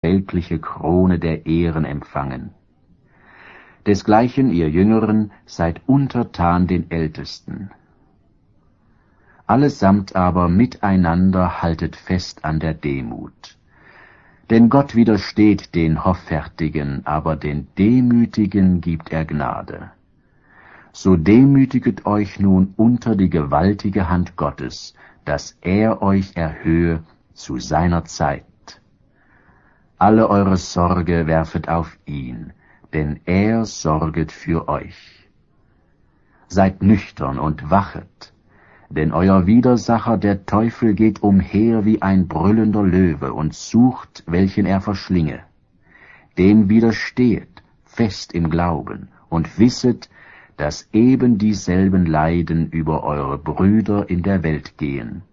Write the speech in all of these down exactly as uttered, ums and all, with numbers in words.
weltliche Krone der Ehren empfangen. Desgleichen ihr Jüngeren seid untertan den Ältesten. Allesamt aber miteinander haltet fest an der Demut. Denn Gott widersteht den Hoffärtigen, aber den Demütigen gibt er Gnade. So demütiget euch nun unter die gewaltige Hand Gottes, dass er euch erhöhe zu seiner Zeit. Alle eure Sorge werfet auf ihn, denn er sorget für euch. Seid nüchtern und wachet, denn euer Widersacher der Teufel geht umher wie ein brüllender Löwe und sucht, welchen er verschlinge. Dem widerstehet fest im Glauben und wisset, dass eben dieselben Leiden über eure Brüder in der Welt gehen.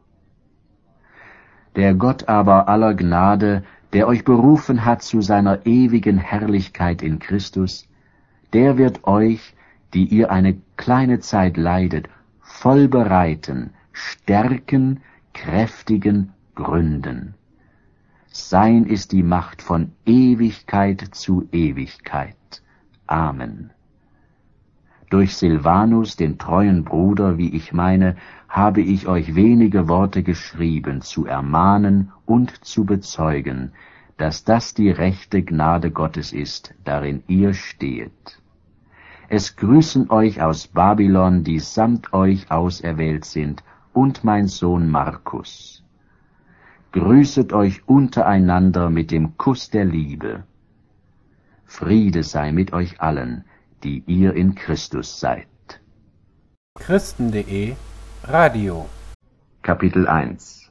Der Gott aber aller Gnade, der euch berufen hat zu seiner ewigen Herrlichkeit in Christus, der wird euch, die ihr eine kleine Zeit leidet, voll bereiten, stärken, kräftigen, gründen. Sein ist die Macht von Ewigkeit zu Ewigkeit. Amen. Durch Silvanus, den treuen Bruder, wie ich meine, habe ich euch wenige Worte geschrieben, zu ermahnen und zu bezeugen, dass das die rechte Gnade Gottes ist, darin ihr stehet. Es grüßen euch aus Babylon, die samt euch auserwählt sind, und mein Sohn Markus. Grüßet euch untereinander mit dem Kuss der Liebe. Friede sei mit euch allen, die ihr in Christus seid. Christen punkt de Radio Kapitel eins.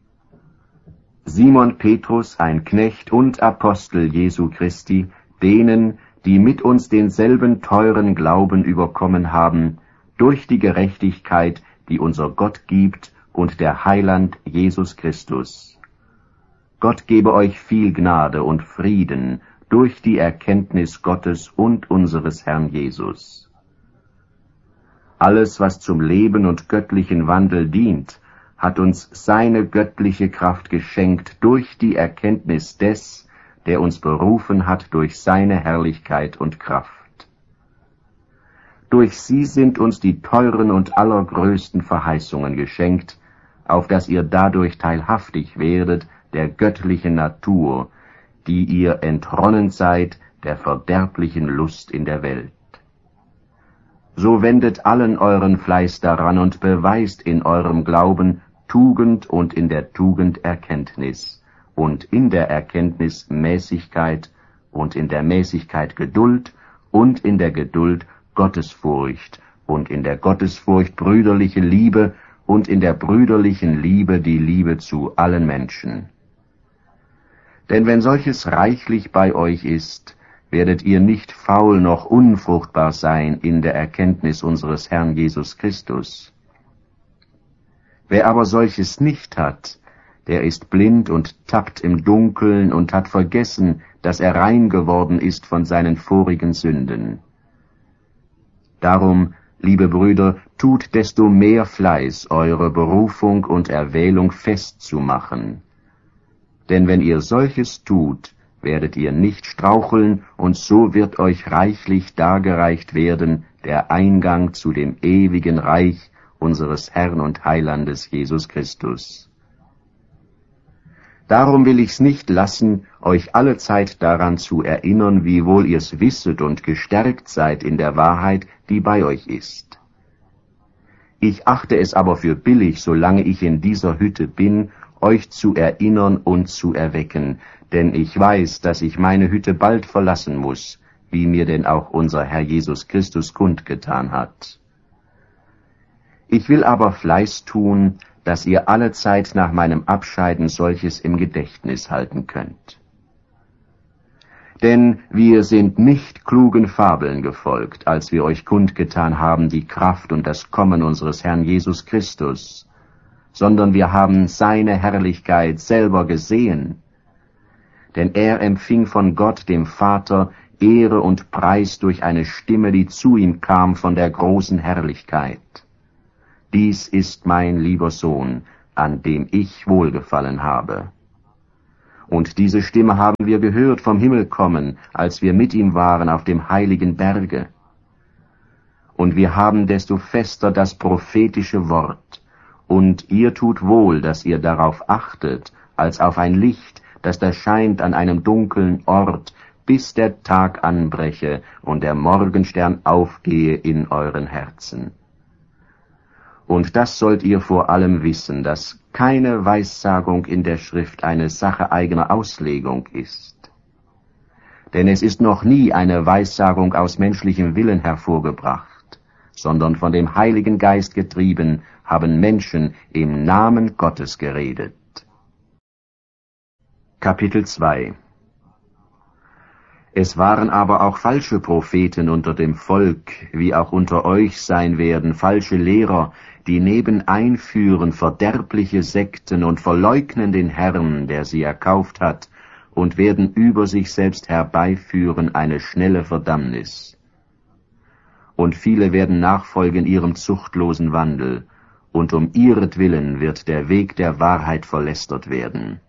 Simon Petrus, ein Knecht und Apostel Jesu Christi, denen, die mit uns denselben teuren Glauben überkommen haben, durch die Gerechtigkeit, die unser Gott gibt, und der Heiland Jesus Christus. Gott gebe euch viel Gnade und Frieden durch die Erkenntnis Gottes und unseres Herrn Jesus. Alles, was zum Leben und göttlichen Wandel dient, hat uns seine göttliche Kraft geschenkt durch die Erkenntnis des, der uns berufen hat durch seine Herrlichkeit und Kraft. Durch sie sind uns die teuren und allergrößten Verheißungen geschenkt, auf dass ihr dadurch teilhaftig werdet der göttlichen Natur, die ihr entronnen seid der verderblichen Lust in der Welt. So wendet allen euren Fleiß daran und beweist in eurem Glauben Tugend und in der Tugend Erkenntnis, und in der Erkenntnis Mäßigkeit, und in der Mäßigkeit Geduld, und in der Geduld Gottesfurcht, und in der Gottesfurcht brüderliche Liebe, und in der brüderlichen Liebe die Liebe zu allen Menschen. Denn wenn solches reichlich bei euch ist, werdet ihr nicht faul noch unfruchtbar sein in der Erkenntnis unseres Herrn Jesus Christus. Wer aber solches nicht hat, der ist blind und tappt im Dunkeln und hat vergessen, dass er rein geworden ist von seinen vorigen Sünden. Darum, liebe Brüder, tut desto mehr Fleiß, eure Berufung und Erwählung festzumachen. Denn wenn ihr solches tut, werdet ihr nicht straucheln, und so wird euch reichlich dargereicht werden der Eingang zu dem ewigen Reich unseres Herrn und Heilandes Jesus Christus. Darum will ich's nicht lassen, euch allezeit daran zu erinnern, wie wohl ihr's wisset und gestärkt seid in der Wahrheit, die bei euch ist. Ich achte es aber für billig, solange ich in dieser Hütte bin, euch zu erinnern und zu erwecken, denn ich weiß, dass ich meine Hütte bald verlassen muß, wie mir denn auch unser Herr Jesus Christus kundgetan hat. Ich will aber Fleiß tun, dass ihr allezeit nach meinem Abscheiden solches im Gedächtnis halten könnt. Denn wir sind nicht klugen Fabeln gefolgt, als wir euch kundgetan haben die Kraft und das Kommen unseres Herrn Jesus Christus, sondern wir haben seine Herrlichkeit selber gesehen. Denn er empfing von Gott, dem Vater, Ehre und Preis durch eine Stimme, die zu ihm kam von der großen Herrlichkeit. Dies ist mein lieber Sohn, an dem ich Wohlgefallen habe. Und diese Stimme haben wir gehört vom Himmel kommen, als wir mit ihm waren auf dem heiligen Berge. Und wir haben desto fester das prophetische Wort, und ihr tut wohl, dass ihr darauf achtet, als auf ein Licht, das da scheint an einem dunklen Ort, bis der Tag anbreche und der Morgenstern aufgehe in euren Herzen. Und das sollt ihr vor allem wissen, dass keine Weissagung in der Schrift eine Sache eigener Auslegung ist. Denn es ist noch nie eine Weissagung aus menschlichem Willen hervorgebracht, sondern von dem Heiligen Geist getrieben, haben Menschen im Namen Gottes geredet. Kapitel zwei. Es waren aber auch falsche Propheten unter dem Volk, wie auch unter euch sein werden, falsche Lehrer, die nebenein führen verderbliche Sekten und verleugnen den Herrn, der sie erkauft hat, und werden über sich selbst herbeiführen eine schnelle Verdammnis. Und viele werden nachfolgen ihrem zuchtlosen Wandel, und um ihretwillen wird der Weg der Wahrheit verlästert werden.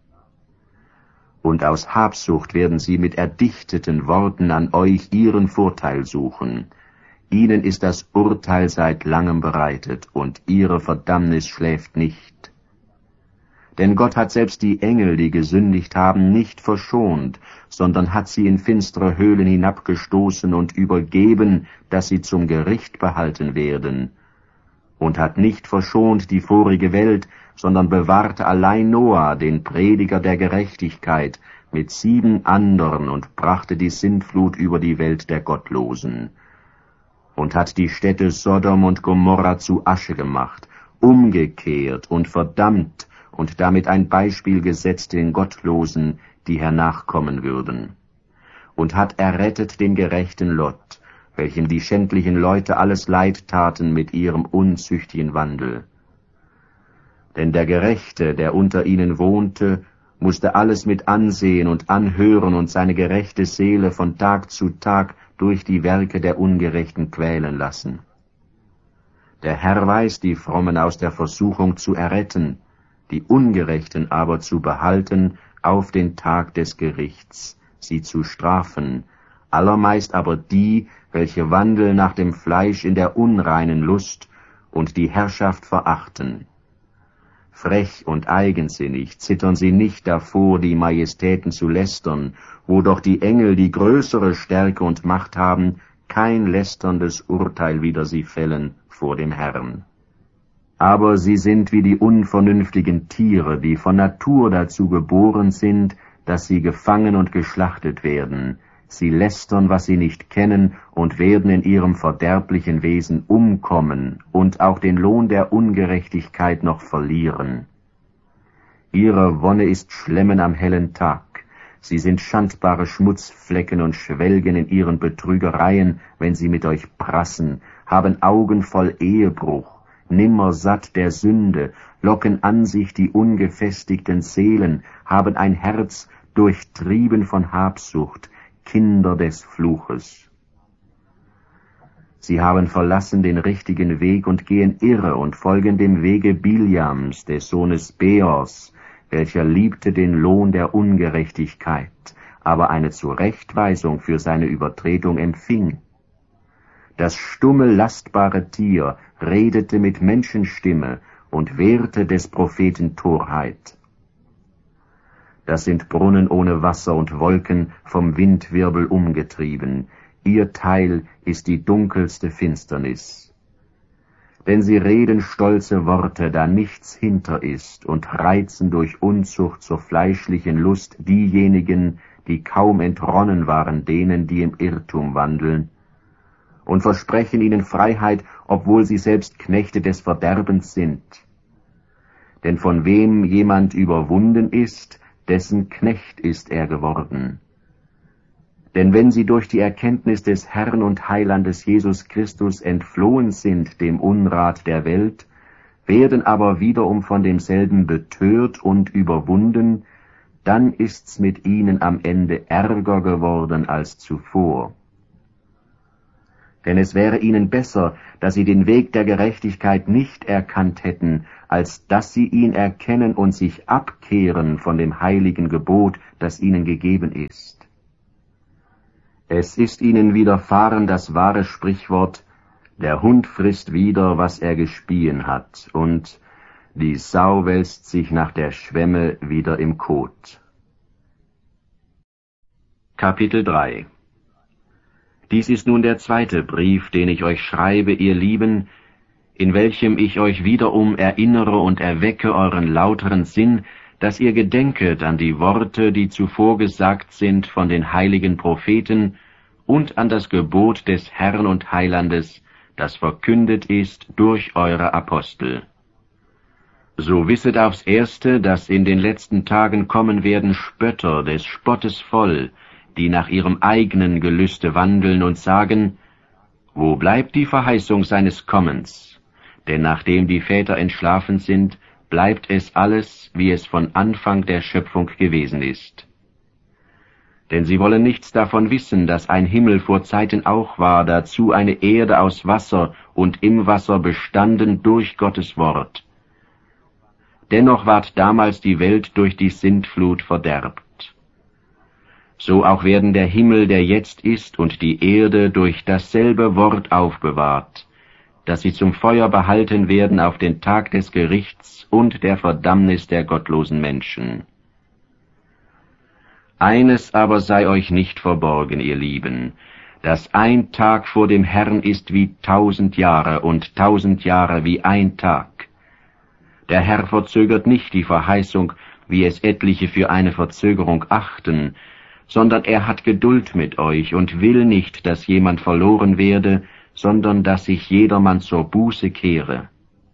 Und aus Habsucht werden sie mit erdichteten Worten an euch ihren Vorteil suchen. Ihnen ist das Urteil seit langem bereitet, und ihre Verdammnis schläft nicht. Denn Gott hat selbst die Engel, die gesündigt haben, nicht verschont, sondern hat sie in finstere Höhlen hinabgestoßen und übergeben, dass sie zum Gericht behalten werden. Und hat nicht verschont die vorige Welt, sondern bewahrte allein Noah, den Prediger der Gerechtigkeit, mit sieben andern und brachte die Sintflut über die Welt der Gottlosen. Und hat die Städte Sodom und Gomorra zu Asche gemacht, umgekehrt und verdammt und damit ein Beispiel gesetzt den Gottlosen, die hernachkommen würden. Und hat errettet den gerechten Lot, welchem die schändlichen Leute alles Leid taten mit ihrem unzüchtigen Wandel. Denn der Gerechte, der unter ihnen wohnte, musste alles mit ansehen und anhören und seine gerechte Seele von Tag zu Tag durch die Werke der Ungerechten quälen lassen. Der Herr weiß, die Frommen aus der Versuchung zu erretten, die Ungerechten aber zu behalten auf den Tag des Gerichts, sie zu strafen, allermeist aber die, welche wandeln nach dem Fleisch in der unreinen Lust und die Herrschaft verachten. Frech und eigensinnig zittern sie nicht davor, die Majestäten zu lästern, wo doch die Engel, die größere Stärke und Macht haben, kein lästerndes Urteil wider sie fällen vor dem Herrn. Aber sie sind wie die unvernünftigen Tiere, die von Natur dazu geboren sind, dass sie gefangen und geschlachtet werden. Sie lästern, was sie nicht kennen, und werden in ihrem verderblichen Wesen umkommen und auch den Lohn der Ungerechtigkeit noch verlieren. Ihre Wonne ist Schlemmen am hellen Tag. Sie sind schandbare Schmutzflecken und schwelgen in ihren Betrügereien, wenn sie mit euch prassen, haben Augen voll Ehebruch, nimmer satt der Sünde, locken an sich die ungefestigten Seelen, haben ein Herz durchtrieben von Habsucht, Kinder des Fluches. Sie haben verlassen den richtigen Weg und gehen irre und folgen dem Wege Biljams, des Sohnes Beors, welcher liebte den Lohn der Ungerechtigkeit, aber eine Zurechtweisung für seine Übertretung empfing. Das stumme, lastbare Tier redete mit Menschenstimme und wehrte des Propheten Torheit. Das sind Brunnen ohne Wasser und Wolken vom Windwirbel umgetrieben. Ihr Teil ist die dunkelste Finsternis. Denn sie reden stolze Worte, da nichts hinter ist, und reizen durch Unzucht zur fleischlichen Lust diejenigen, die kaum entronnen waren denen, die im Irrtum wandeln, und versprechen ihnen Freiheit, obwohl sie selbst Knechte des Verderbens sind. Denn von wem jemand überwunden ist, dessen Knecht ist er geworden. Denn wenn sie durch die Erkenntnis des Herrn und Heilandes Jesus Christus entflohen sind dem Unrat der Welt, werden aber wiederum von demselben betört und überwunden, dann ist's mit ihnen am Ende ärger geworden als zuvor. Denn es wäre ihnen besser, dass sie den Weg der Gerechtigkeit nicht erkannt hätten, als dass sie ihn erkennen und sich abkehren von dem heiligen Gebot, das ihnen gegeben ist. Es ist ihnen widerfahren das wahre Sprichwort, der Hund frisst wieder, was er gespien hat, und die Sau wälzt sich nach der Schwemme wieder im Kot. Kapitel drei. Dies ist nun der zweite Brief, den ich euch schreibe, ihr Lieben, in welchem ich euch wiederum erinnere und erwecke euren lauteren Sinn, dass ihr gedenket an die Worte, die zuvor gesagt sind von den heiligen Propheten, und an das Gebot des Herrn und Heilandes, das verkündet ist durch eure Apostel. So wisset aufs Erste, dass in den letzten Tagen kommen werden Spötter des Spottes voll, die nach ihrem eigenen Gelüste wandeln und sagen, wo bleibt die Verheißung seines Kommens? Denn nachdem die Väter entschlafen sind, bleibt es alles, wie es von Anfang der Schöpfung gewesen ist. Denn sie wollen nichts davon wissen, dass ein Himmel vor Zeiten auch war, dazu eine Erde aus Wasser und im Wasser bestanden durch Gottes Wort. Dennoch ward damals die Welt durch die Sintflut verderbt. So auch werden der Himmel, der jetzt ist, und die Erde durch dasselbe Wort aufbewahrt, dass sie zum Feuer behalten werden auf den Tag des Gerichts und der Verdammnis der gottlosen Menschen. Eines aber sei euch nicht verborgen, ihr Lieben, dass ein Tag vor dem Herrn ist wie tausend Jahre und tausend Jahre wie ein Tag. Der Herr verzögert nicht die Verheißung, wie es etliche für eine Verzögerung achten, sondern er hat Geduld mit euch und will nicht, dass jemand verloren werde, sondern dass sich jedermann zur Buße kehre.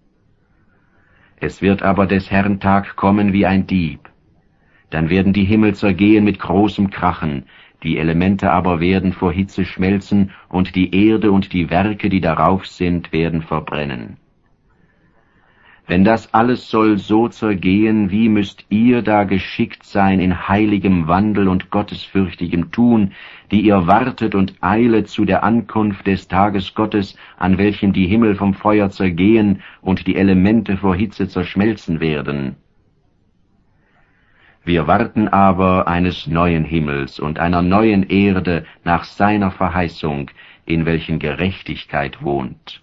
Es wird aber des Herrn Tag kommen wie ein Dieb. Dann werden die Himmel zergehen mit großem Krachen, die Elemente aber werden vor Hitze schmelzen, und die Erde und die Werke, die darauf sind, werden verbrennen. Wenn das alles soll so zergehen, wie müsst ihr da geschickt sein in heiligem Wandel und gottesfürchtigem Tun, die ihr wartet und eilet zu der Ankunft des Tages Gottes, an welchem die Himmel vom Feuer zergehen und die Elemente vor Hitze zerschmelzen werden. Wir warten aber eines neuen Himmels und einer neuen Erde nach seiner Verheißung, in welchen Gerechtigkeit wohnt.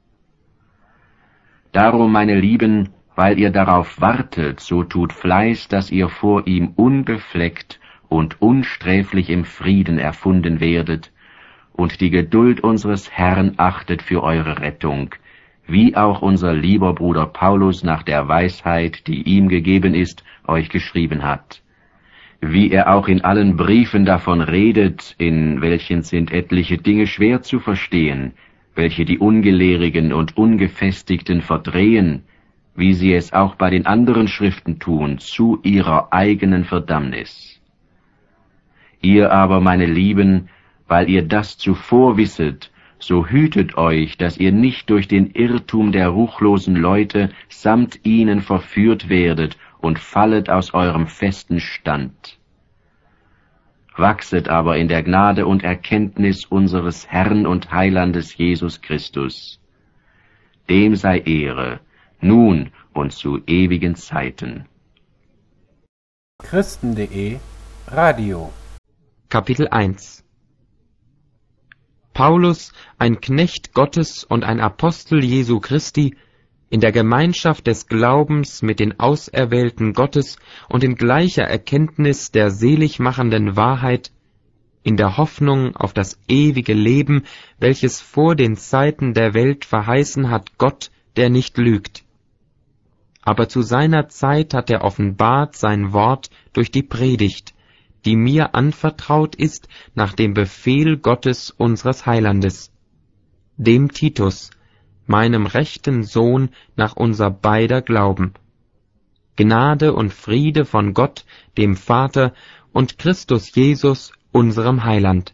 Darum, meine Lieben, weil ihr darauf wartet, so tut Fleiß, dass ihr vor ihm unbefleckt und unsträflich im Frieden erfunden werdet, und die Geduld unseres Herrn achtet für eure Rettung, wie auch unser lieber Bruder Paulus nach der Weisheit, die ihm gegeben ist, euch geschrieben hat. Wie er auch in allen Briefen davon redet, in welchen sind etliche Dinge schwer zu verstehen, welche die Ungelehrigen und Ungefestigten verdrehen, wie sie es auch bei den anderen Schriften tun, zu ihrer eigenen Verdammnis. Ihr aber, meine Lieben, weil ihr das zuvor wisset, so hütet euch, dass ihr nicht durch den Irrtum der ruchlosen Leute samt ihnen verführt werdet und fallet aus eurem festen Stand. Wachset aber in der Gnade und Erkenntnis unseres Herrn und Heilandes Jesus Christus. Dem sei Ehre, nun und zu ewigen Zeiten. Christen.de Radio Kapitel eins. Paulus, ein Knecht Gottes und ein Apostel Jesu Christi, in der Gemeinschaft des Glaubens mit den Auserwählten Gottes und in gleicher Erkenntnis der seligmachenden Wahrheit, in der Hoffnung auf das ewige Leben, welches vor den Zeiten der Welt verheißen hat Gott, der nicht lügt. Aber zu seiner Zeit hat er offenbart sein Wort durch die Predigt, die mir anvertraut ist nach dem Befehl Gottes unseres Heilandes, dem Titus, meinem rechten Sohn nach unser beider Glauben. Gnade und Friede von Gott, dem Vater, und Christus Jesus, unserem Heiland.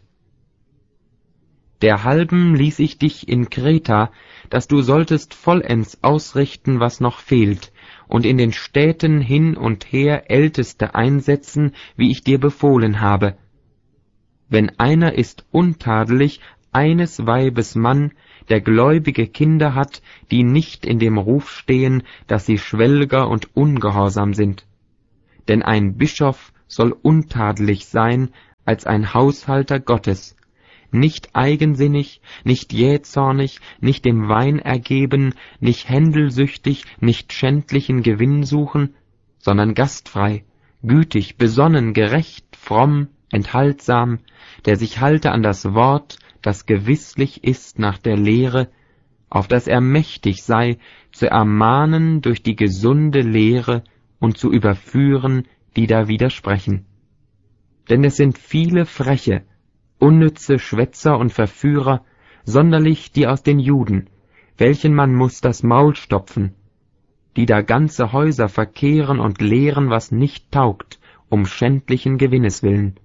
Derhalben ließ ich dich in Kreta, dass du solltest vollends ausrichten, was noch fehlt, und in den Städten hin und her Älteste einsetzen, wie ich dir befohlen habe. Wenn einer ist untadelig, eines Weibes Mann, der gläubige Kinder hat, die nicht in dem Ruf stehen, dass sie Schwelger und ungehorsam sind. Denn ein Bischof soll untadelig sein als ein Haushalter Gottes, nicht eigensinnig, nicht jähzornig, nicht dem Wein ergeben, nicht händelsüchtig, nicht schändlichen Gewinn suchen, sondern gastfrei, gütig, besonnen, gerecht, fromm, enthaltsam, der sich halte an das Wort, das gewisslich ist nach der Lehre, auf dass er mächtig sei, zu ermahnen durch die gesunde Lehre und zu überführen, die da widersprechen. Denn es sind viele Freche, unnütze Schwätzer und Verführer, sonderlich die aus den Juden, welchen man muß das Maul stopfen, die da ganze Häuser verkehren und lehren, was nicht taugt, um schändlichen Gewinnes willen.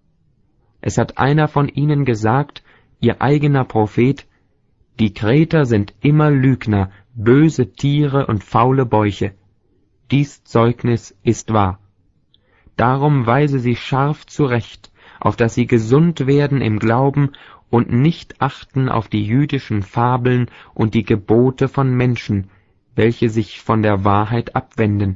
Es hat einer von ihnen gesagt, ihr eigener Prophet, die Kreter sind immer Lügner, böse Tiere und faule Bäuche. Dies Zeugnis ist wahr. Darum weise sie scharf zurecht, auf dass sie gesund werden im Glauben und nicht achten auf die jüdischen Fabeln und die Gebote von Menschen, welche sich von der Wahrheit abwenden.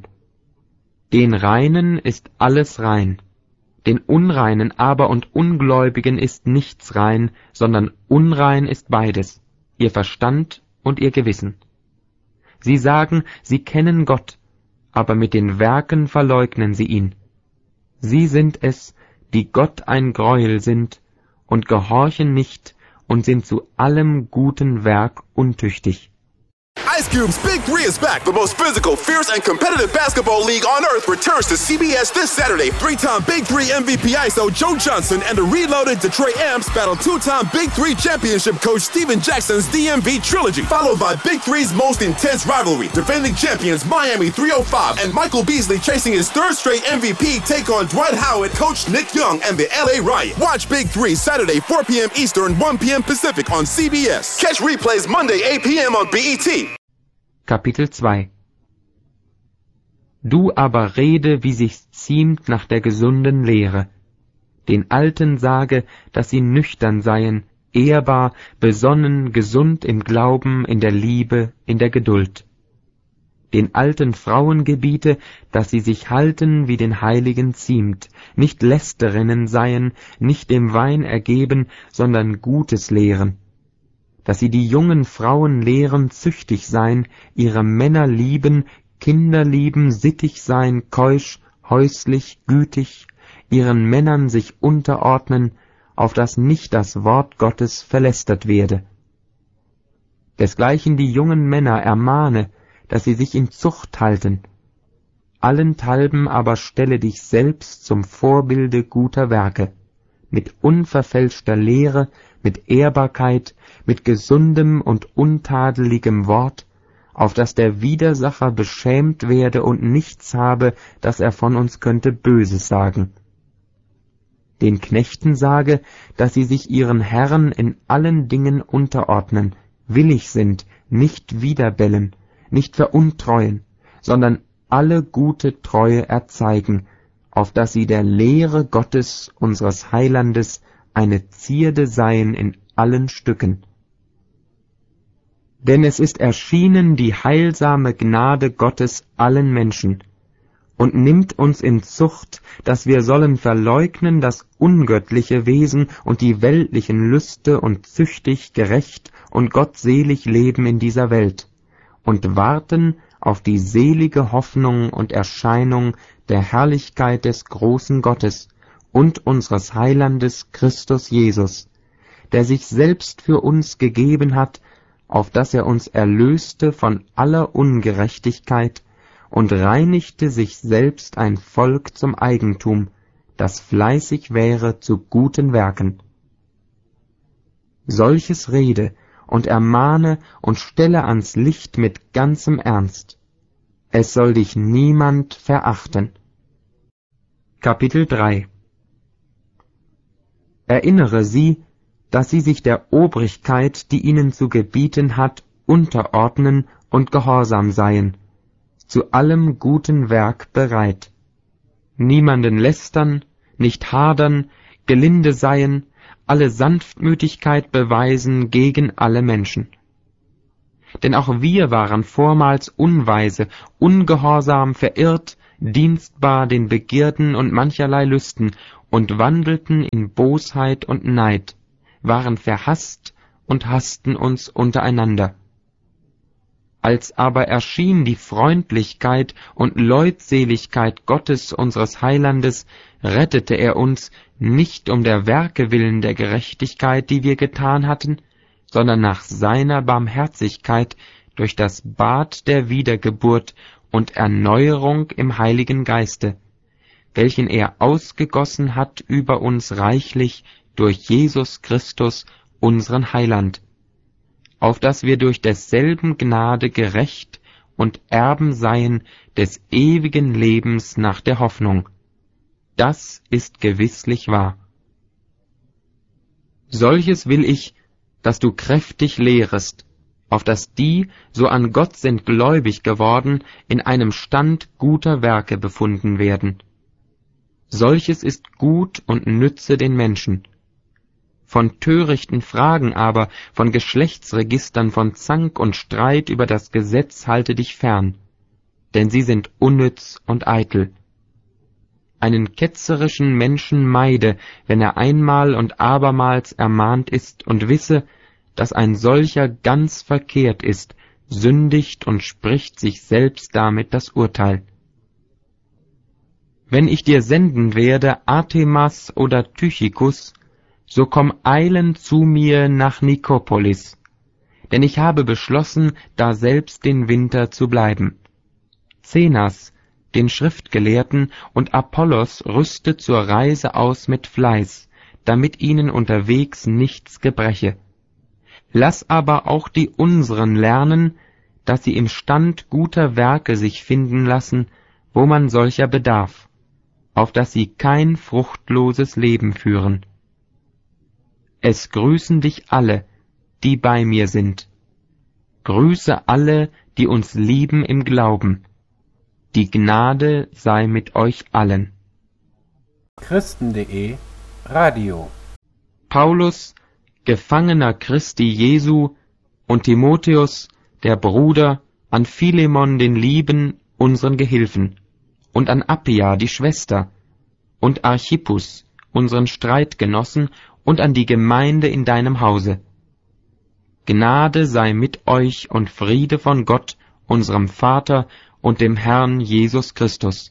Den Reinen ist alles rein, den Unreinen aber und Ungläubigen ist nichts rein, sondern unrein ist beides, ihr Verstand und ihr Gewissen. Sie sagen, sie kennen Gott, aber mit den Werken verleugnen sie ihn. Sie sind es, die Gott ein Greuel sind und gehorchen nicht und sind zu allem guten Werk untüchtig. Ice Cube's Big Three is back. The most physical, fierce, and competitive basketball league on earth returns to C B S this Saturday. Three-time Big Three M V P I S O Joe Johnson and the reloaded Detroit Amps battle two-time Big Three championship coach Steven Jackson's D M V trilogy, followed by Big Three's most intense rivalry. Defending champions Miami three oh five and Michael Beasley chasing his third straight M V P take on Dwight Howard, coach Nick Young, and the L A Riot. Watch Big Three Saturday four p.m. Eastern, one p.m. Pacific on C B S. Catch replays Monday eight p.m. on B E T. Kapitel zwei. Du aber rede, wie sich's ziemt nach der gesunden Lehre. Den Alten sage, dass sie nüchtern seien, ehrbar, besonnen, gesund im Glauben, in der Liebe, in der Geduld. Den alten Frauen gebiete, dass sie sich halten, wie den Heiligen ziemt, nicht Lästerinnen seien, nicht dem Wein ergeben, sondern Gutes lehren. Dass sie die jungen Frauen lehren, züchtig sein, ihre Männer lieben, Kinder lieben, sittig sein, keusch, häuslich, gütig, ihren Männern sich unterordnen, auf dass nicht das Wort Gottes verlästert werde. Desgleichen die jungen Männer ermahne, dass sie sich in Zucht halten. Allenthalben aber stelle dich selbst zum Vorbilde guter Werke, mit unverfälschter Lehre, mit Ehrbarkeit, mit gesundem und untadeligem Wort, auf dass der Widersacher beschämt werde und nichts habe, dass er von uns könnte Böses sagen. Den Knechten sage, dass sie sich ihren Herren in allen Dingen unterordnen, willig sind, nicht widerbellen, nicht veruntreuen, sondern alle gute Treue erzeigen, auf dass sie der Lehre Gottes, unseres Heilandes, eine Zierde seien in allen Stücken. Denn es ist erschienen die heilsame Gnade Gottes allen Menschen, und nimmt uns in Zucht, dass wir sollen verleugnen das ungöttliche Wesen und die weltlichen Lüste und züchtig, gerecht und gottselig leben in dieser Welt, und warten auf die selige Hoffnung und Erscheinung der Herrlichkeit des großen Gottes und unseres Heilandes Christus Jesus, der sich selbst für uns gegeben hat, auf dass er uns erlöste von aller Ungerechtigkeit und reinigte sich selbst ein Volk zum Eigentum, das fleißig wäre zu guten Werken. Solches rede und ermahne und stelle ans Licht mit ganzem Ernst. Es soll dich niemand verachten. Kapitel drei. Erinnere sie, dass sie sich der Obrigkeit, die ihnen zu gebieten hat, unterordnen und gehorsam seien, zu allem guten Werk bereit, niemanden lästern, nicht hadern, gelinde seien, alle Sanftmütigkeit beweisen gegen alle Menschen. Denn auch wir waren vormals unweise, ungehorsam, verirrt, dienstbar den Begierden und mancherlei Lüsten und wandelten in Bosheit und Neid, waren verhasst und hassten uns untereinander. Als aber erschien die Freundlichkeit und Leutseligkeit Gottes unseres Heilandes, rettete er uns nicht um der Werke willen der Gerechtigkeit, die wir getan hatten, sondern nach seiner Barmherzigkeit durch das Bad der Wiedergeburt und Erneuerung im Heiligen Geiste, welchen er ausgegossen hat über uns reichlich durch Jesus Christus, unseren Heiland, auf dass wir durch desselben Gnade gerecht und Erben seien des ewigen Lebens nach der Hoffnung. Das ist gewisslich wahr. Solches will ich, dass du kräftig lehrest, auf dass die, so an Gott sind gläubig geworden, in einem Stand guter Werke befunden werden. Solches ist gut und nütze den Menschen. Von törichten Fragen aber, von Geschlechtsregistern, von Zank und Streit über das Gesetz halte dich fern, denn sie sind unnütz und eitel. Einen ketzerischen Menschen meide, wenn er einmal und abermals ermahnt ist und wisse, dass ein solcher ganz verkehrt ist, sündigt und spricht sich selbst damit das Urteil. Wenn ich dir senden werde Artemas oder Tychicus, so komm eilend zu mir nach Nikopolis, denn ich habe beschlossen, daselbst den Winter zu bleiben. Zenas, den Schriftgelehrten, und Apollos rüste zur Reise aus mit Fleiß, damit ihnen unterwegs nichts gebreche. Lass aber auch die unseren lernen, dass sie im Stand guter Werke sich finden lassen, wo man solcher bedarf, auf dass sie kein fruchtloses Leben führen. Es grüßen dich alle, die bei mir sind. Grüße alle, die uns lieben im Glauben. Die Gnade sei mit euch allen. Christen.de Radio Paulus, Gefangener Christi Jesu, und Timotheus, der Bruder, an Philemon den Lieben, unseren Gehilfen, und an Appia, die Schwester, und Archippus, unseren Streitgenossen, und an die Gemeinde in deinem Hause. Gnade sei mit euch und Friede von Gott, unserem Vater und dem Herrn Jesus Christus.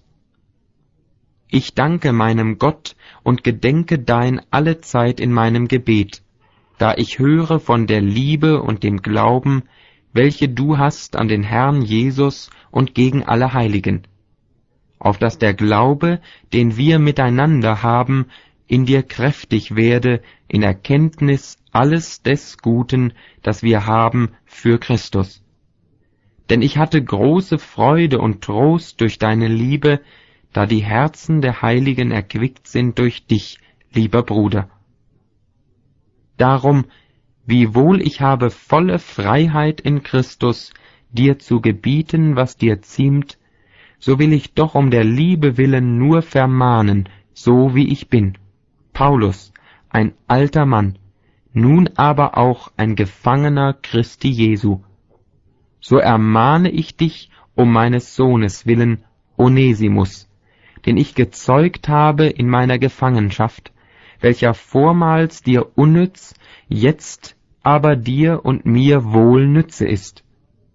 Ich danke meinem Gott und gedenke dein allezeit in meinem Gebet, da ich höre von der Liebe und dem Glauben, welche du hast an den Herrn Jesus und gegen alle Heiligen, auf dass der Glaube, den wir miteinander haben, in dir kräftig werde in Erkenntnis alles des Guten, das wir haben für Christus. Denn ich hatte große Freude und Trost durch deine Liebe, da die Herzen der Heiligen erquickt sind durch dich, lieber Bruder. Darum, wiewohl ich habe volle Freiheit in Christus, dir zu gebieten, was dir ziemt, so will ich doch um der Liebe willen nur vermahnen, so wie ich bin. Paulus, ein alter Mann, nun aber auch ein Gefangener Christi Jesu. So ermahne ich dich um meines Sohnes willen, Onesimus, den ich gezeugt habe in meiner Gefangenschaft, welcher vormals dir unnütz, jetzt aber dir und mir wohl nütze ist.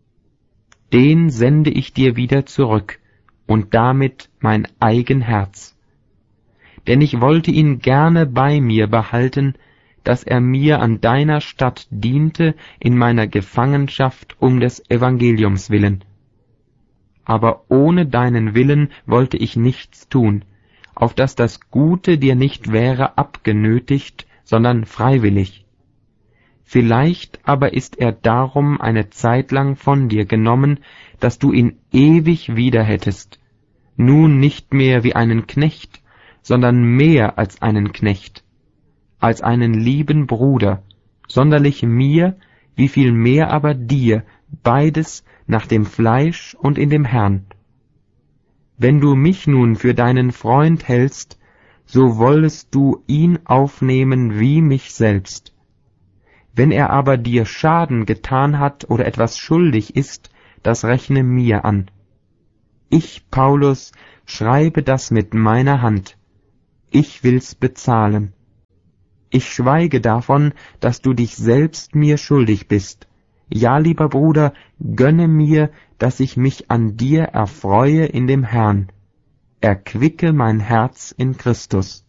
Den sende ich dir wieder zurück, und damit mein eigen Herz. Denn ich wollte ihn gerne bei mir behalten, dass er mir an deiner Statt diente in meiner Gefangenschaft um des Evangeliums willen. Aber ohne deinen Willen wollte ich nichts tun, auf dass das Gute dir nicht wäre abgenötigt, sondern freiwillig. Vielleicht aber ist er darum eine Zeit lang von dir genommen, dass du ihn ewig wieder hättest, nun nicht mehr wie einen Knecht, sondern mehr als einen Knecht, als einen lieben Bruder, sonderlich mir, wie viel mehr aber dir, beides nach dem Fleisch und in dem Herrn. Wenn du mich nun für deinen Freund hältst, so wollest du ihn aufnehmen wie mich selbst. Wenn er aber dir Schaden getan hat oder etwas schuldig ist, das rechne mir an. Ich, Paulus, schreibe das mit meiner Hand. Ich will's bezahlen. Ich schweige davon, dass du dich selbst mir schuldig bist. Ja, lieber Bruder, gönne mir, dass ich mich an dir erfreue in dem Herrn. Erquicke mein Herz in Christus.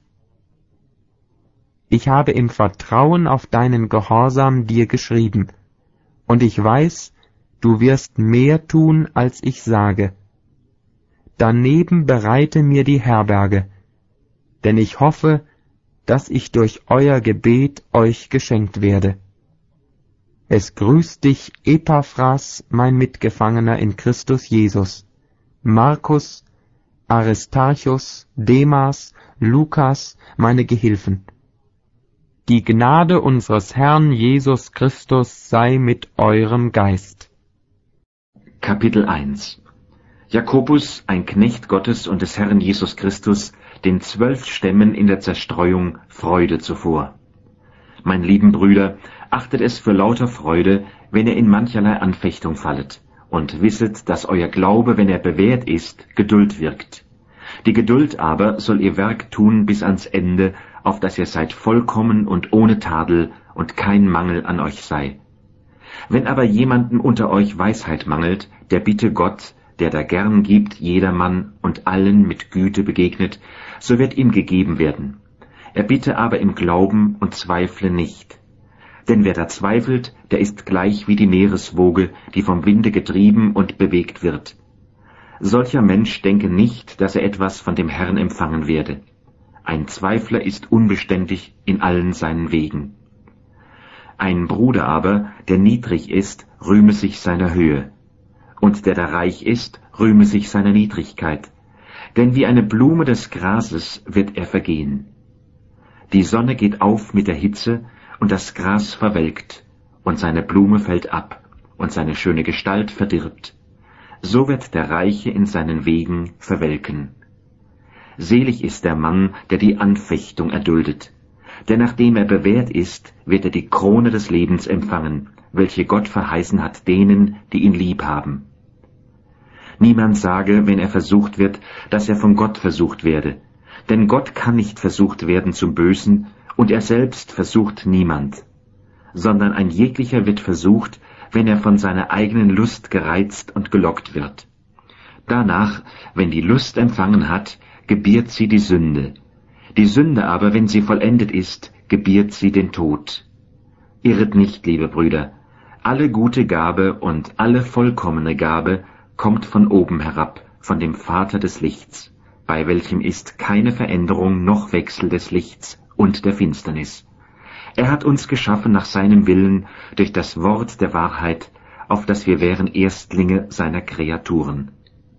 Ich habe im Vertrauen auf deinen Gehorsam dir geschrieben, und ich weiß, du wirst mehr tun, als ich sage. Daneben bereite mir die Herberge, denn ich hoffe, dass ich durch euer Gebet euch geschenkt werde. Es grüßt dich Epaphras, mein Mitgefangener in Christus Jesus, Markus, Aristarchus, Demas, Lukas, meine Gehilfen. Die Gnade unseres Herrn Jesus Christus sei mit eurem Geist. Kapitel eins. Jakobus, ein Knecht Gottes und des Herrn Jesus Christus, den zwölf Stämmen in der Zerstreuung Freude zuvor. Mein lieben Brüder, achtet es für lauter Freude, wenn ihr in mancherlei Anfechtung fallet, und wisset, dass euer Glaube, wenn er bewährt ist, Geduld wirkt. Die Geduld aber soll ihr Werk tun bis ans Ende, auf dass ihr seid vollkommen und ohne Tadel und kein Mangel an euch sei. Wenn aber jemandem unter euch Weisheit mangelt, der bitte Gott, der da gern gibt jedermann und allen mit Güte begegnet, so wird ihm gegeben werden. Er bitte aber im Glauben und zweifle nicht. Denn wer da zweifelt, der ist gleich wie die Meereswoge, die vom Winde getrieben und bewegt wird. Solcher Mensch denke nicht, dass er etwas von dem Herrn empfangen werde. Ein Zweifler ist unbeständig in allen seinen Wegen. Ein Bruder aber, der niedrig ist, rühme sich seiner Höhe. Und der da reich ist, rühme sich seiner Niedrigkeit. Denn wie eine Blume des Grases wird er vergehen. Die Sonne geht auf mit der Hitze, und das Gras verwelkt, und seine Blume fällt ab, und seine schöne Gestalt verdirbt. So wird der Reiche in seinen Wegen verwelken. Selig ist der Mann, der die Anfechtung erduldet, denn nachdem er bewährt ist, wird er die Krone des Lebens empfangen, welche Gott verheißen hat denen, die ihn lieb haben. Niemand sage, wenn er versucht wird, dass er von Gott versucht werde, denn Gott kann nicht versucht werden zum Bösen, und er selbst versucht niemand, sondern ein jeglicher wird versucht, wenn er von seiner eigenen Lust gereizt und gelockt wird. Danach, wenn die Lust empfangen hat, gebiert sie die Sünde. Die Sünde aber, wenn sie vollendet ist, gebiert sie den Tod. Irret nicht, liebe Brüder, alle gute Gabe und alle vollkommene Gabe kommt von oben herab, von dem Vater des Lichts, bei welchem ist keine Veränderung noch Wechsel des Lichts und der Finsternis. Er hat uns geschaffen nach seinem Willen durch das Wort der Wahrheit, auf das wir wären Erstlinge seiner Kreaturen.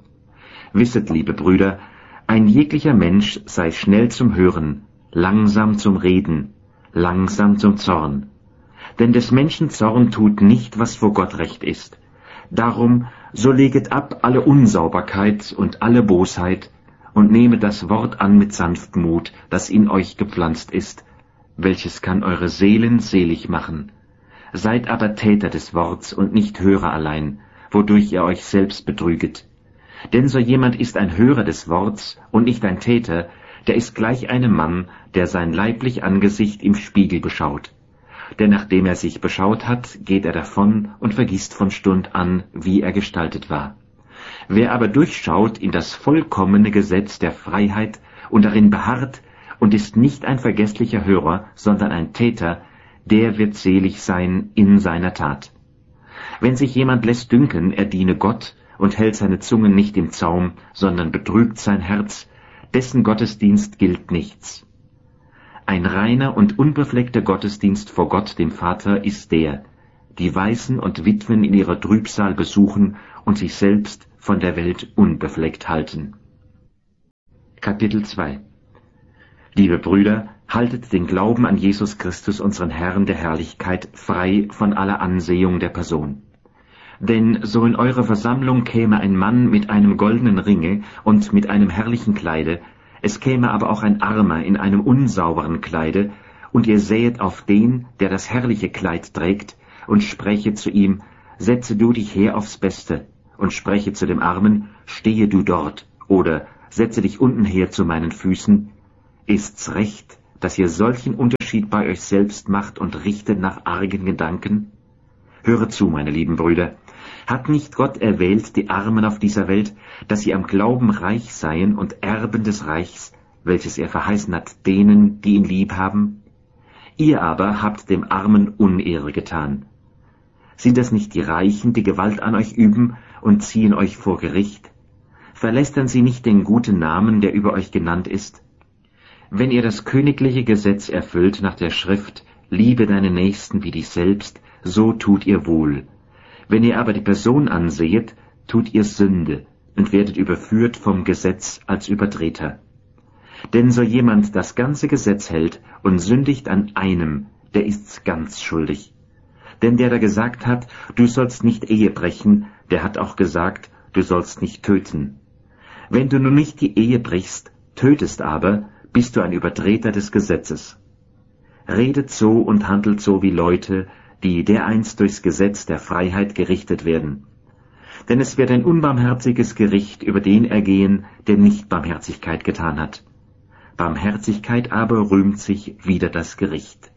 Wisset, liebe Brüder, ein jeglicher Mensch sei schnell zum Hören, langsam zum Reden, langsam zum Zorn. Denn des Menschen Zorn tut nicht, was vor Gott recht ist. Darum, so leget ab alle Unsauberkeit und alle Bosheit, und nehmet das Wort an mit Sanftmut, das in euch gepflanzt ist, welches kann eure Seelen selig machen. Seid aber Täter des Worts und nicht Hörer allein, wodurch ihr euch selbst betrüget. Denn so jemand ist ein Hörer des Worts und nicht ein Täter, der ist gleich einem Mann, der sein leiblich Angesicht im Spiegel beschaut. Denn nachdem er sich beschaut hat, geht er davon und vergisst von Stund an, wie er gestaltet war. Wer aber durchschaut in das vollkommene Gesetz der Freiheit und darin beharrt und ist nicht ein vergesslicher Hörer, sondern ein Täter, der wird selig sein in seiner Tat. Wenn sich jemand lässt dünken, er diene Gott und hält seine Zunge nicht im Zaum, sondern betrügt sein Herz, dessen Gottesdienst gilt nichts. Ein reiner und unbefleckter Gottesdienst vor Gott, dem Vater, ist der, die Waisen und Witwen in ihrer Trübsal besuchen und sich selbst von der Welt unbefleckt halten. Kapitel zwei. Liebe Brüder, haltet den Glauben an Jesus Christus, unseren Herrn der Herrlichkeit, frei von aller Ansehung der Person. Denn so in eure Versammlung käme ein Mann mit einem goldenen Ringe und mit einem herrlichen Kleide, Es käme aber auch ein Armer in einem unsauberen Kleide, und ihr sähet auf den, der das herrliche Kleid trägt, und sprechet zu ihm, setze du dich her aufs Beste, und spreche zu dem Armen, stehe du dort, oder setze dich unten her zu meinen Füßen. Ist's recht, dass ihr solchen Unterschied bei euch selbst macht und richtet nach argen Gedanken? Höret zu, meine lieben Brüder, hat nicht Gott erwählt die Armen auf dieser Welt, dass sie am Glauben reich seien und Erben des Reichs, welches er verheißen hat denen, die ihn lieb haben? Ihr aber habt dem Armen Unehre getan. Sind es nicht die Reichen, die Gewalt an euch üben und ziehen euch vor Gericht? Verlästern sie nicht den guten Namen, der über euch genannt ist? Wenn ihr das königliche Gesetz erfüllt nach der Schrift, liebe deine Nächsten wie dich selbst, so tut ihr wohl. Wenn ihr aber die Person ansehet, tut ihr Sünde und werdet überführt vom Gesetz als Übertreter. Denn so jemand das ganze Gesetz hält und sündigt an einem, der ist's ganz schuldig. Denn der da gesagt hat, du sollst nicht Ehe brechen, der hat auch gesagt, du sollst nicht töten. Wenn du nun nicht die Ehe brichst, tötest aber, bist du ein Übertreter des Gesetzes. Redet so und handelt so wie Leute, die dereinst durchs Gesetz der Freiheit gerichtet werden. Denn es wird ein unbarmherziges Gericht über den ergehen, der nicht Barmherzigkeit getan hat. Barmherzigkeit aber rühmt sich wider das Gericht.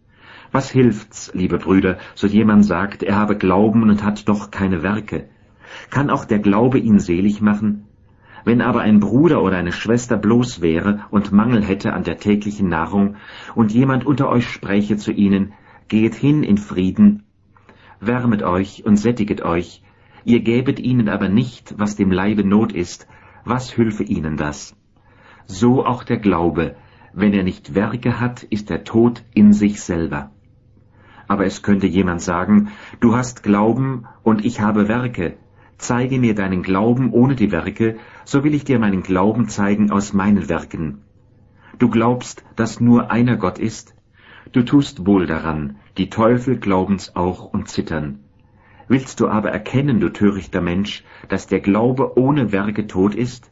Was hilft's, liebe Brüder, so jemand sagt, er habe Glauben und hat doch keine Werke? Kann auch der Glaube ihn selig machen? Wenn aber ein Bruder oder eine Schwester bloß wäre und Mangel hätte an der täglichen Nahrung, und jemand unter euch spräche zu ihnen, geht hin in Frieden, wärmet euch und sättiget euch, ihr gäbet ihnen aber nicht, was dem Leibe Not ist, was hülfe ihnen das? So auch der Glaube, wenn er nicht Werke hat, ist er tot in sich selber. Aber es könnte jemand sagen, du hast Glauben und ich habe Werke, zeige mir deinen Glauben ohne die Werke, so will ich dir meinen Glauben zeigen aus meinen Werken. Du glaubst, dass nur einer Gott ist? Du tust wohl daran, die Teufel glauben's auch und zittern. Willst du aber erkennen, du törichter Mensch, dass der Glaube ohne Werke tot ist?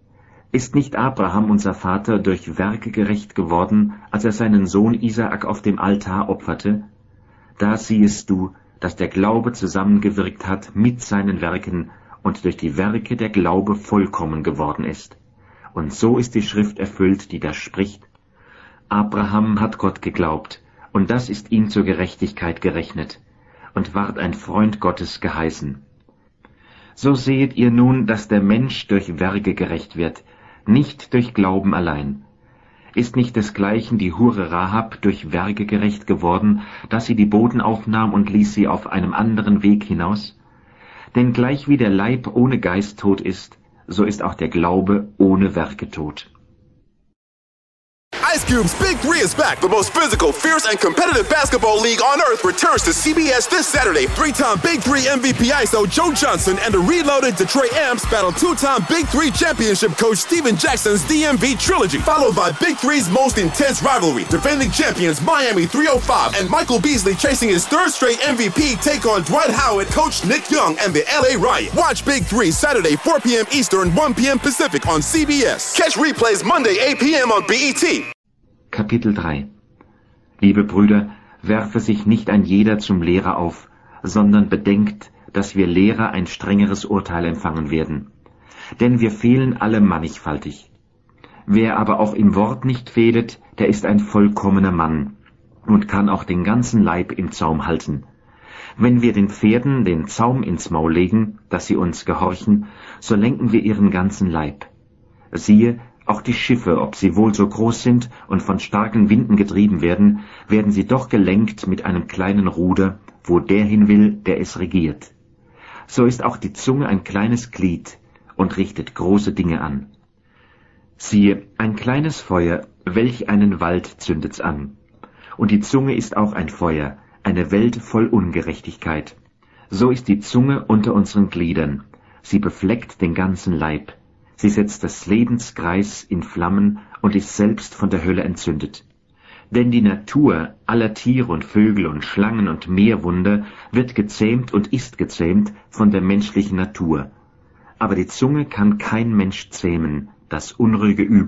Ist nicht Abraham, unser Vater, durch Werke gerecht geworden, als er seinen Sohn Isaak auf dem Altar opferte? Da siehest du, dass der Glaube zusammengewirkt hat mit seinen Werken und durch die Werke der Glaube vollkommen geworden ist. Und so ist die Schrift erfüllt, die da spricht: Abraham hat Gott geglaubt, und das ist ihm zur Gerechtigkeit gerechnet, und ward ein Freund Gottes geheißen. So sehet ihr nun, dass der Mensch durch Werke gerecht wird, nicht durch Glauben allein. Ist nicht desgleichen die Hure Rahab durch Werke gerecht geworden, dass sie die Boten aufnahm und ließ sie auf einem anderen Weg hinaus? Denn gleich wie der Leib ohne Geist tot ist, so ist auch der Glaube ohne Werke tot. Ice Cube's Big Three is back. The most physical, fierce, and competitive basketball league on earth returns to C B S this Saturday. Three-time Big Three M V P I S O Joe Johnson and the reloaded Detroit Amps battle two-time Big Three championship coach Steven Jackson's D M V trilogy, followed by Big Three's most intense rivalry. Defending champions Miami three oh five and Michael Beasley chasing his third straight M V P take on Dwight Howard, Coach Nick Young, and the L A Riot. Watch Big Three Saturday four p.m. Eastern, one p.m. Pacific on C B S. Catch replays Monday eight p.m. on B E T. Kapitel drei. Liebe Brüder, werfe sich nicht ein jeder zum Lehrer auf, sondern bedenkt, dass wir Lehrer ein strengeres Urteil empfangen werden. Denn wir fehlen alle mannigfaltig. Wer aber auch im Wort nicht fehlet, der ist ein vollkommener Mann und kann auch den ganzen Leib im Zaum halten. Wenn wir den Pferden den Zaum ins Maul legen, dass sie uns gehorchen, so lenken wir ihren ganzen Leib. Siehe, auch die Schiffe, ob sie wohl so groß sind und von starken Winden getrieben werden, werden sie doch gelenkt mit einem kleinen Ruder, wo der hin will, der es regiert. So ist auch die Zunge ein kleines Glied und richtet große Dinge an. Siehe, ein kleines Feuer, welch einen Wald zündet's an. Und die Zunge ist auch ein Feuer, eine Welt voll Ungerechtigkeit. So ist die Zunge unter unseren Gliedern. Sie befleckt den ganzen Leib. Sie setzt des Lebenskreis in Flammen und ist selbst von der Hölle entzündet. Denn die Natur aller Tiere und Vögel und Schlangen und Meerwunder wird gezähmt und ist gezähmt von der menschlichen Natur. Aber die Zunge kann kein Mensch zähmen, das unruhige Übel,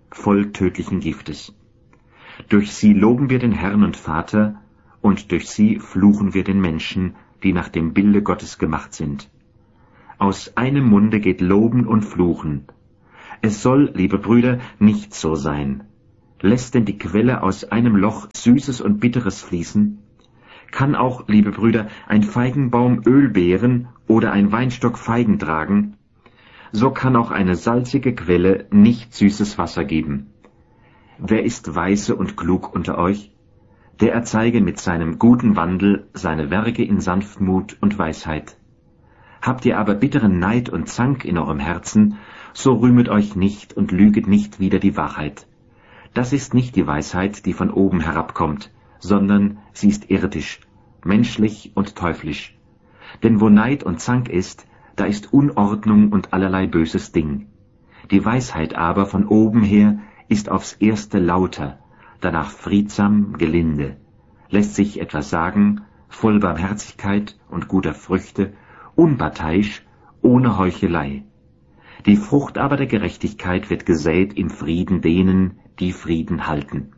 voll tödlichen Giftes. Durch sie loben wir den Herrn und Vater, und durch sie fluchen wir den Menschen, die nach dem Bilde Gottes gemacht sind. Aus einem Munde geht Loben und Fluchen. Es soll, liebe Brüder, nicht so sein. Lässt denn die Quelle aus einem Loch Süßes und Bitteres fließen? Kann auch, liebe Brüder, ein Feigenbaum Öl beeren oder ein Weinstock Feigen tragen? So kann auch eine salzige Quelle nicht süßes Wasser geben. Wer ist weise und klug unter euch? Der erzeige mit seinem guten Wandel seine Werke in Sanftmut und Weisheit. Habt ihr aber bitteren Neid und Zank in eurem Herzen, so rühmet euch nicht und lüget nicht wider die Wahrheit. Das ist nicht die Weisheit, die von oben herabkommt, sondern sie ist irdisch, menschlich und teuflisch. Denn wo Neid und Zank ist, da ist Unordnung und allerlei böses Ding. Die Weisheit aber von oben her ist aufs erste lauter, danach friedsam, gelinde, lässt sich etwas sagen, voll Barmherzigkeit und guter Früchte, unparteiisch, ohne Heuchelei. Die Frucht aber der Gerechtigkeit wird gesät im Frieden denen, die Frieden halten.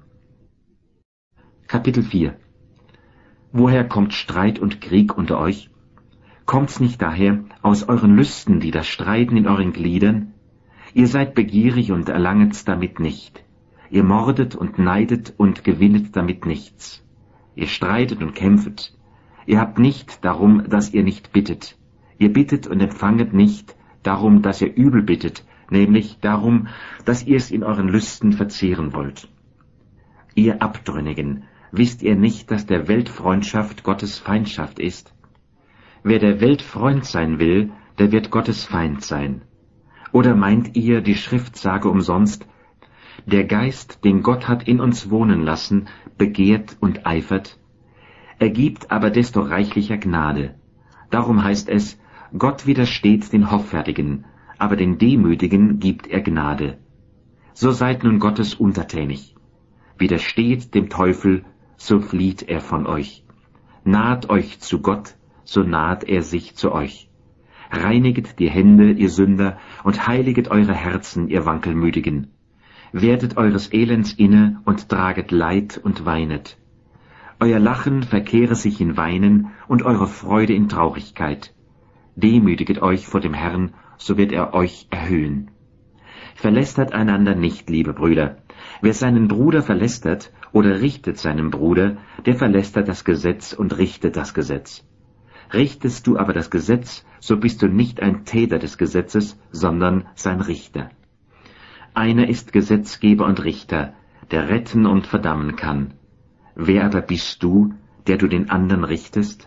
Kapitel vier. Woher kommt Streit und Krieg unter euch? Kommt's nicht daher aus euren Lüsten, die das Streiten in euren Gliedern? Ihr seid begierig und erlanget's damit nicht. Ihr mordet und neidet und gewinnet damit nichts. Ihr streitet und kämpft. Ihr habt nicht darum, dass ihr nicht bittet. Ihr bittet und empfanget nicht darum, dass ihr übel bittet, nämlich darum, dass ihr es in euren Lüsten verzehren wollt. Ihr Abtrünnigen, wisst ihr nicht, dass der Welt Freundschaft Gottes Feindschaft ist? Wer der Welt Freund sein will, der wird Gottes Feind sein. Oder meint ihr, die Schrift sage umsonst, der Geist, den Gott hat in uns wohnen lassen, begehrt und eifert? Er gibt aber desto reichlicher Gnade. Darum heißt es, Gott widersteht den Hoffärtigen, aber den Demütigen gibt er Gnade. So seid nun Gottes untertänig. Widersteht dem Teufel, so flieht er von euch. Naht euch zu Gott, so naht er sich zu euch. Reiniget die Hände, ihr Sünder, und heiliget eure Herzen, ihr Wankelmütigen. Werdet eures Elends inne und traget Leid und weinet. Euer Lachen verkehre sich in Weinen und eure Freude in Traurigkeit. Demütiget euch vor dem Herrn, so wird er euch erhöhen. Verlästert einander nicht, liebe Brüder. Wer seinen Bruder verlästert oder richtet seinen Bruder, der verlästert das Gesetz und richtet das Gesetz. Richtest du aber das Gesetz, so bist du nicht ein Täter des Gesetzes, sondern sein Richter. Einer ist Gesetzgeber und Richter, der retten und verdammen kann. Wer aber bist du, der du den anderen richtest?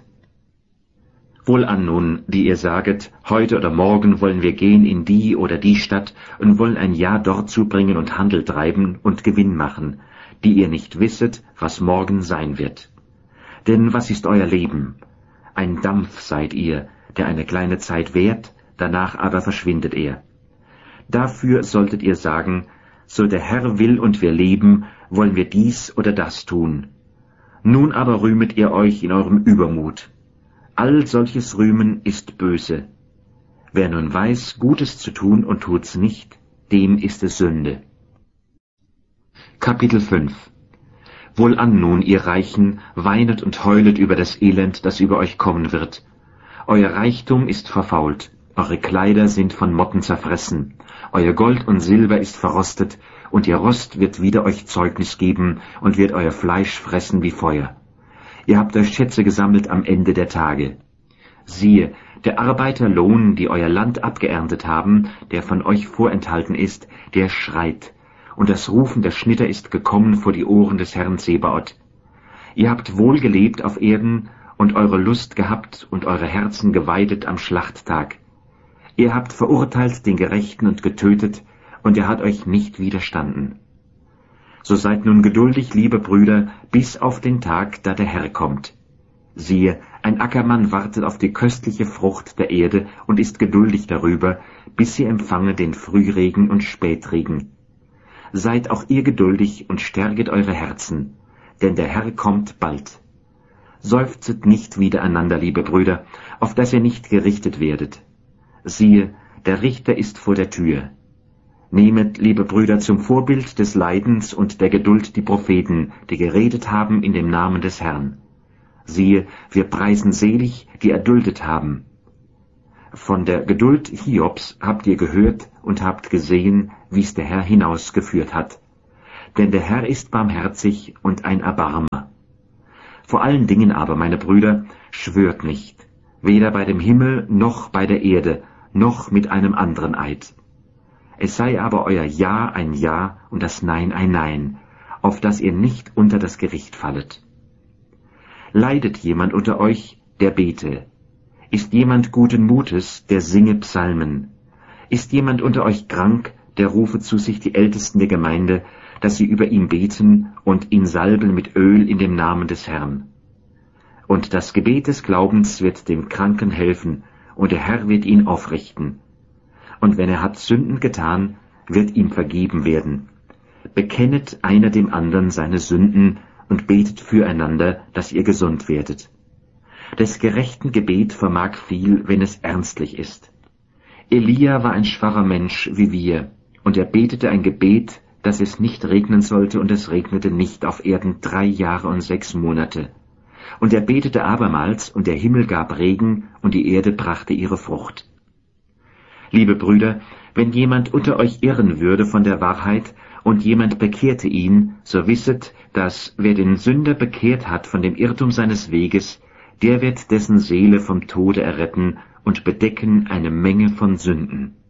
Wohlan nun, die ihr saget, heute oder morgen wollen wir gehen in die oder die Stadt und wollen ein Jahr dort zubringen und Handel treiben und Gewinn machen, die ihr nicht wisset, was morgen sein wird. Denn was ist euer Leben? Ein Dampf seid ihr, der eine kleine Zeit währt, danach aber verschwindet er. Dafür solltet ihr sagen, so der Herr will und wir leben, wollen wir dies oder das tun. Nun aber rühmet ihr euch in eurem Übermut. All solches Rühmen ist böse. Wer nun weiß, Gutes zu tun und tut's nicht, dem ist es Sünde. Kapitel fünf. Wohlan nun, ihr Reichen, weinet und heulet über das Elend, das über euch kommen wird. Euer Reichtum ist verfault, eure Kleider sind von Motten zerfressen, euer Gold und Silber ist verrostet, und ihr Rost wird wieder euch Zeugnis geben und wird euer Fleisch fressen wie Feuer. Ihr habt euch Schätze gesammelt am Ende der Tage. Siehe, der Arbeiterlohn, die euer Land abgeerntet haben, der von euch vorenthalten ist, der schreit, und das Rufen der Schnitter ist gekommen vor die Ohren des Herrn Zebaoth. Ihr habt wohl gelebt auf Erden und eure Lust gehabt und eure Herzen geweidet am Schlachttag. Ihr habt verurteilt den Gerechten und getötet, und er hat euch nicht widerstanden. So seid nun geduldig, liebe Brüder, bis auf den Tag, da der Herr kommt. Siehe, ein Ackermann wartet auf die köstliche Frucht der Erde und ist geduldig darüber, bis sie empfange den Frühregen und Spätregen. Seid auch ihr geduldig und stärket eure Herzen, denn der Herr kommt bald. Seufzet nicht wider einander, liebe Brüder, auf dass ihr nicht gerichtet werdet. Siehe, der Richter ist vor der Tür. Nehmet, liebe Brüder, zum Vorbild des Leidens und der Geduld die Propheten, die geredet haben in dem Namen des Herrn. Siehe, wir preisen selig, die erduldet haben. Von der Geduld Hiobs habt ihr gehört und habt gesehen, wie's der Herr hinausgeführt hat. Denn der Herr ist barmherzig und ein Erbarmer. Vor allen Dingen aber, meine Brüder, schwört nicht, weder bei dem Himmel noch bei der Erde, noch mit einem anderen Eid. Es sei aber euer Ja ein Ja und das Nein ein Nein, auf dass ihr nicht unter das Gericht fallet. Leidet jemand unter euch, der bete. Ist jemand guten Mutes, der singe Psalmen. Ist jemand unter euch krank, der rufe zu sich die Ältesten der Gemeinde, dass sie über ihn beten und ihn salben mit Öl in dem Namen des Herrn. Und das Gebet des Glaubens wird dem Kranken helfen, und der Herr wird ihn aufrichten. Und wenn er hat Sünden getan, wird ihm vergeben werden. Bekennet einer dem anderen seine Sünden und betet füreinander, dass ihr gesund werdet. Des gerechten Gebet vermag viel, wenn es ernstlich ist. Elia war ein schwacher Mensch wie wir, und er betete ein Gebet, dass es nicht regnen sollte, und es regnete nicht auf Erden drei Jahre und sechs Monate. Und er betete abermals, und der Himmel gab Regen, und die Erde brachte ihre Frucht. Liebe Brüder, wenn jemand unter euch irren würde von der Wahrheit, und jemand bekehrte ihn, so wisset, dass wer den Sünder bekehrt hat von dem Irrtum seines Weges, der wird dessen Seele vom Tode erretten und bedecken eine Menge von Sünden.